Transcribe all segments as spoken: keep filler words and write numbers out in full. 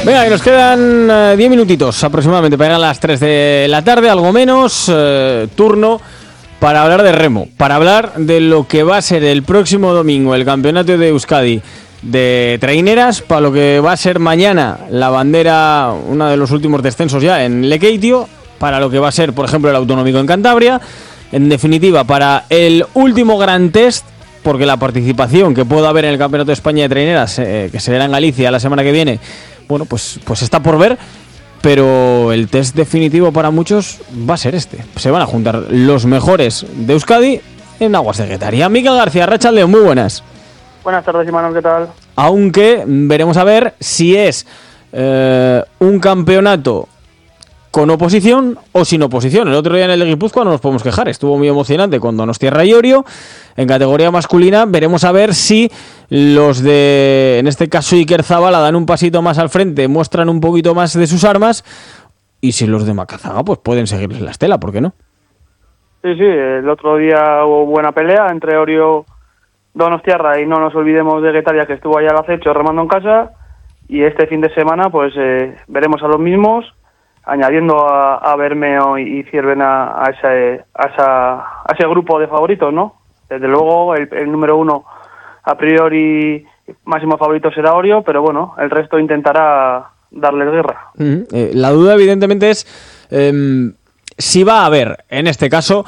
Venga, que nos quedan diez uh, minutitos aproximadamente para llegar a las tres de la tarde, algo menos, uh, turno para hablar de remo, para hablar de lo que va a ser el próximo domingo el campeonato de Euskadi de traineras, para lo que va a ser mañana la bandera, uno de los últimos descensos ya en Lekeitio, para lo que va a ser, por ejemplo, el autonómico en Cantabria, en definitiva, para el último gran test, porque la participación que pueda haber en el Campeonato de España de traineras, eh, que será en Galicia la semana que viene, bueno, pues, pues está por ver, pero el test definitivo para muchos va a ser este. Se van a juntar los mejores de Euskadi en Aguas de Getaria. Miguel García, Rachaldeón, muy buenas. Buenas tardes, Imanol, ¿qué tal? Aunque veremos a ver si es eh, un campeonato con oposición o sin oposición. El otro día en el de Guipúzcoa no nos podemos quejar, estuvo muy emocionante con Donostiarra y Orio. En categoría masculina veremos a ver si los de, en este caso Iker Zabala, dan un pasito más al frente, muestran un poquito más de sus armas, y si los de Macazaga pues pueden seguirles la estela, ¿por qué no? Sí, sí, el otro día hubo buena pelea entre Orio, Donostiarra, y no nos olvidemos de Getaria, que estuvo allá al acecho remando en casa, y este fin de semana pues eh, veremos a los mismos, añadiendo a, a Bermeo y Ciervena a ese, a, esa, a ese grupo de favoritos, ¿no? Desde luego el, el número uno a priori máximo favorito será Orio, pero bueno, el resto intentará darles guerra. Uh-huh. Eh, la duda evidentemente es eh, si va a haber en este caso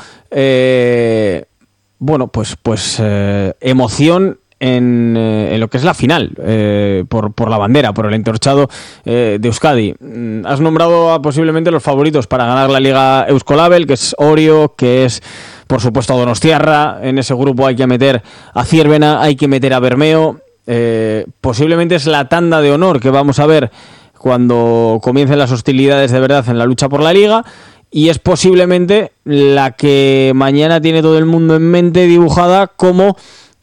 eh, bueno pues pues eh, emoción En, eh, en lo que es la final, eh, por, por la bandera, por el entorchado eh, de Euskadi. Has nombrado a posiblemente los favoritos para ganar la Liga Euskolabel, que es Orio, que es por supuesto Donostiarra. En ese grupo hay que meter a Ciervena, hay que meter a Bermeo. Eh, posiblemente es la tanda de honor que vamos a ver cuando comiencen las hostilidades de verdad en la lucha por la Liga. Y es posiblemente la que mañana tiene todo el mundo en mente dibujada como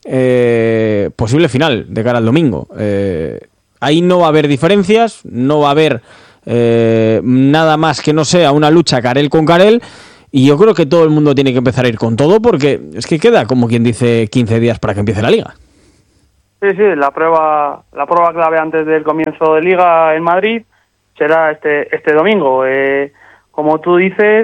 Eh, posible final de cara al domingo. Eh, ahí no va a haber diferencias, no va a haber eh, nada más que no sea una lucha Carel con Carel, y yo creo que todo el mundo tiene que empezar a ir con todo, porque es que queda, como quien dice, quince días para que empiece la Liga. Sí, sí, la prueba la prueba clave antes del comienzo de Liga en Madrid será este este domingo. Eh, como tú dices,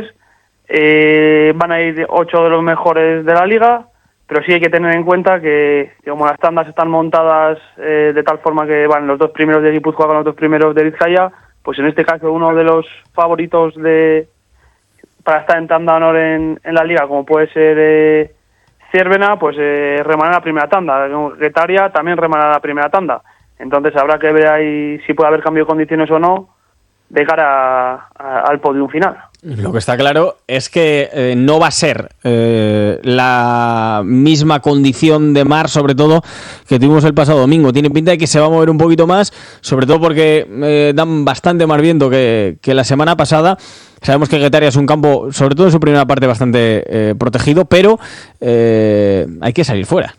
eh, van a ir ocho de los mejores de la Liga, pero sí hay que tener en cuenta que, que como las tandas están montadas eh, de tal forma que van los dos primeros de Guipúzcoa con los dos primeros de Vizcaya, pues en este caso uno de los favoritos de para estar en tanda de honor en, en la Liga, como puede ser eh, Ciervena, pues eh, remanará la primera tanda. Getaria también remanará la primera tanda. Entonces habrá que ver ahí si puede haber cambio de condiciones o no de cara a, a, al podium final. Lo que está claro es que eh, no va a ser eh, la misma condición de mar, sobre todo, que tuvimos el pasado domingo. Tiene pinta de que se va a mover un poquito más, sobre todo porque eh, dan bastante más viento que, que la semana pasada. Sabemos que Getaria es un campo, sobre todo en su primera parte, bastante eh, protegido, pero eh, hay que salir fuera.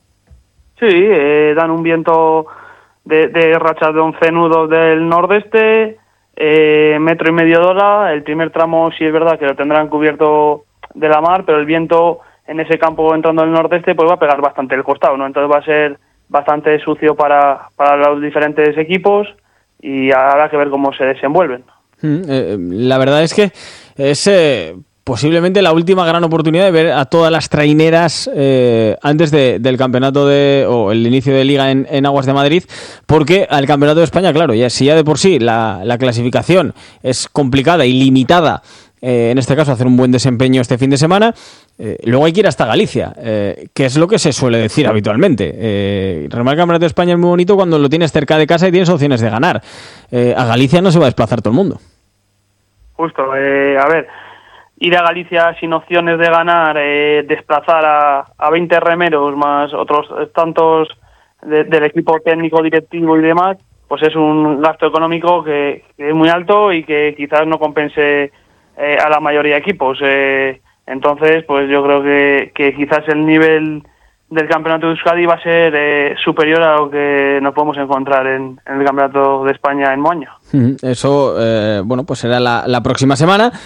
Sí, eh, dan un viento de, de rachas de once nudos del nordeste, Eh, metro y medio de ola. El primer tramo sí es verdad que lo tendrán cubierto de la mar, pero el viento en ese campo entrando del nordeste pues va a pegar bastante el costado, ¿no? Entonces va a ser bastante sucio para, para los diferentes equipos y habrá que ver cómo se desenvuelven. Mm, eh, la verdad es que es eh, posiblemente la última gran oportunidad de ver a todas las traineras eh, antes de, del campeonato de o el inicio de Liga en, en Aguas de Madrid, porque al campeonato de España, claro, ya si ya de por sí la, la clasificación es complicada y limitada, eh, en este caso hacer un buen desempeño este fin de semana, eh, luego hay que ir hasta Galicia, eh, que es lo que se suele decir habitualmente. Eh, remar el campeonato de España es muy bonito cuando lo tienes cerca de casa y tienes opciones de ganar. Eh, a Galicia no se va a desplazar todo el mundo. Justo, eh, a ver, ir a Galicia sin opciones de ganar, eh, desplazar a, a veinte remeros más otros tantos de, del equipo técnico, directivo y demás, pues es un gasto económico que, que es muy alto y que quizás no compense eh, a la mayoría de equipos. Eh, entonces, pues yo creo que, que quizás el nivel del campeonato de Euskadi va a ser eh, superior a lo que nos podemos encontrar en, en el campeonato de España en Moaña. Eso, eh, bueno, pues será la, la próxima semana.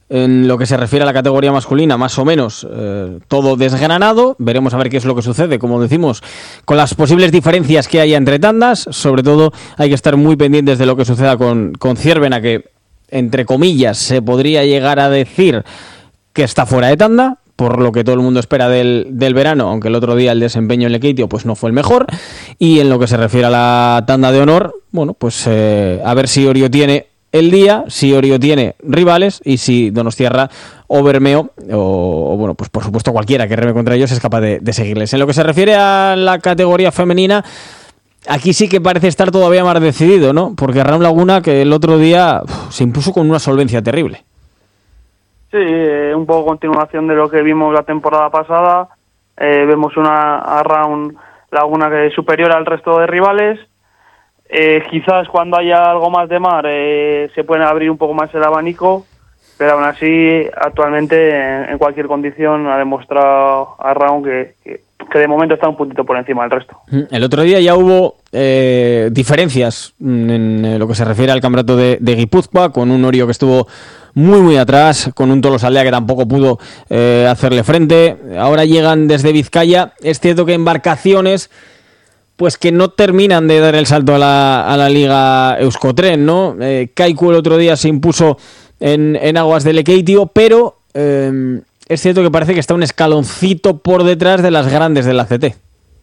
En lo que se refiere a la categoría masculina, más o menos eh, todo desgranado. Veremos a ver qué es lo que sucede, como decimos, con las posibles diferencias que haya entre tandas. Sobre todo hay que estar muy pendientes de lo que suceda con, con Ciervena, que, entre comillas, se podría llegar a decir que está fuera de tanda, por lo que todo el mundo espera del, del verano, aunque el otro día el desempeño en Lekeitio pues no fue el mejor. Y en lo que se refiere a la tanda de honor, bueno, pues eh, a ver si Orio tiene el día, si Orio tiene rivales y si Donostiarra o Bermeo o, o bueno, pues por supuesto cualquiera que reme contra ellos es capaz de, de seguirles. En lo que se refiere a la categoría femenina, aquí sí que parece estar todavía más decidido, ¿no? Porque Raúl Laguna, que el otro día uf, se impuso con una solvencia terrible. Sí, eh, un poco continuación de lo que vimos la temporada pasada. Eh, vemos una a Raúl Laguna que es superior al resto de rivales. Eh, quizás cuando haya algo más de mar eh, se puede abrir un poco más el abanico, pero aún así actualmente en, en cualquier condición ha demostrado a Raúl que, que, que de momento está un puntito por encima del resto. El otro día ya hubo eh, diferencias en lo que se refiere al campeonato de, de Guipúzcoa, con un Orio que estuvo muy muy atrás, con un Tolosaldea que tampoco pudo eh, hacerle frente. Ahora llegan desde Vizcaya. Es cierto que embarcaciones pues que no terminan de dar el salto a la, a la Liga Euskotren, ¿no? Eh, Kaiku el otro día se impuso en, en aguas de Lekeitio, pero eh, es cierto que parece que está un escaloncito por detrás de las grandes del A C T. Sí,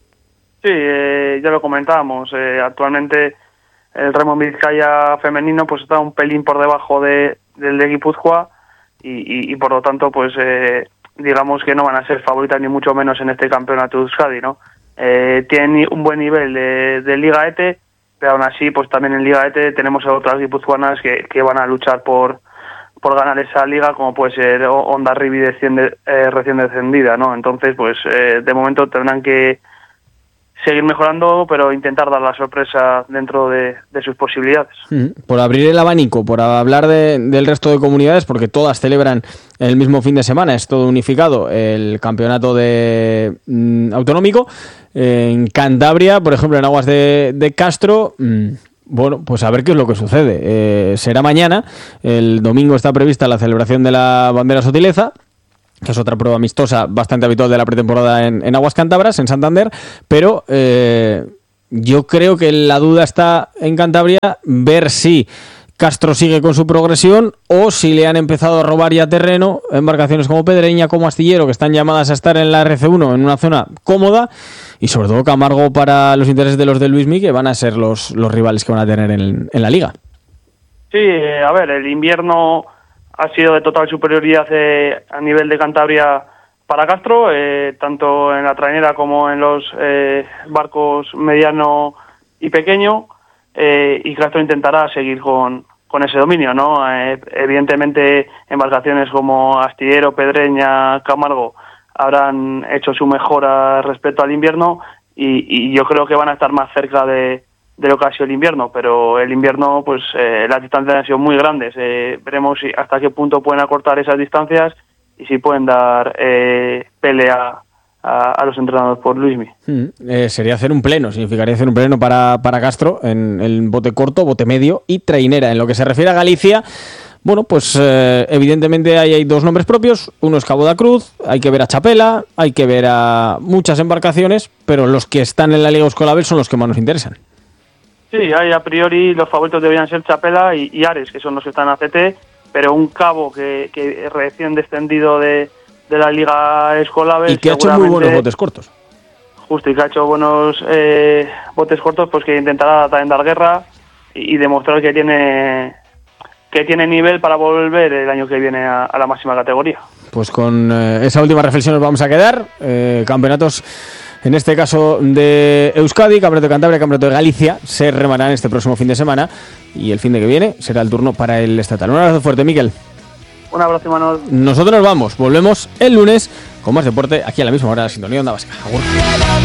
eh, ya lo comentábamos. Eh, actualmente el remo en Vizcaya femenino pues está un pelín por debajo de, del de Guipúzcoa y, y, y por lo tanto pues eh, digamos que no van a ser favoritas ni mucho menos en este campeonato de Euskadi, ¿no? Eh, tienen un buen nivel de, de Liga E T E, pero aún así pues también en Liga E T E tenemos a otras guipuzcoanas que, que van a luchar por por ganar esa liga, como puede ser Honda Rivi desciende, eh, recién descendida, ¿no? Entonces pues eh, de momento tendrán que seguir mejorando, pero intentar dar la sorpresa dentro de, de sus posibilidades. Por abrir el abanico, por hablar de, del resto de comunidades, porque todas celebran el mismo fin de semana, es todo unificado, el campeonato de mm, autonómico. En Cantabria, por ejemplo, en aguas de, de Castro, mmm, bueno, pues a ver qué es lo que sucede. Eh, será mañana, el domingo está prevista la celebración de la bandera sotileza, que es otra prueba amistosa bastante habitual de la pretemporada en, en aguas cántabras, en Santander, pero eh, yo creo que la duda está en Cantabria, ver si Castro sigue con su progresión o si le han empezado a robar ya terreno embarcaciones como Pedreña, como Astillero, que están llamadas a estar en la R C uno en una zona cómoda, y sobre todo Camargo para los intereses de los de Luismi, que van a ser los, los rivales que van a tener en, en la liga. Sí, eh, a ver, el invierno ha sido de total superioridad eh, a nivel de Cantabria para Castro, eh, tanto en la trainera como en los eh, barcos mediano y pequeño, eh, y Castro intentará seguir con, con ese dominio, ¿no? Eh, evidentemente embarcaciones como Astillero, Pedreña, Camargo habrán hecho su mejora respecto al invierno y, y yo creo que van a estar más cerca de de lo que ha sido el invierno, pero el invierno pues eh, las distancias han sido muy grandes. Eh, veremos si, hasta qué punto pueden acortar esas distancias y si pueden dar eh, pelea a, a los entrenados por Luismi. Mm, eh, sería hacer un pleno, significaría hacer un pleno para, para Castro en el bote corto, bote medio y trainera. En lo que se refiere a Galicia, bueno, pues eh, evidentemente ahí hay dos nombres propios, uno es Cabo da Cruz, hay que ver a Chapela, hay que ver a muchas embarcaciones, pero los que están en la Liga Euskolabel son los que más nos interesan. Sí, hay a priori los favoritos deberían ser Chapela y, y Ares, que son los que están en A C T, pero un Cabo que, que recién descendido de, de la Liga Euskolabel y que ha hecho muy buenos botes cortos. Justo, y que ha hecho buenos eh, botes cortos, pues que intentará también dar guerra y, y demostrar que tiene que tiene nivel para volver el año que viene a, a la máxima categoría. Pues con eh, esa última reflexión nos vamos a quedar. Eh, campeonatos, en este caso de Euskadi, Campeonato de Cantabria, Campeonato de Galicia, se remarán este próximo fin de semana y el fin de que viene será el turno para el estatal. Un abrazo fuerte, Miquel. Un abrazo, Manuel. Nosotros nos vamos, volvemos el lunes con más deporte aquí a la misma hora de la sintonía Onda Vasca. Agur.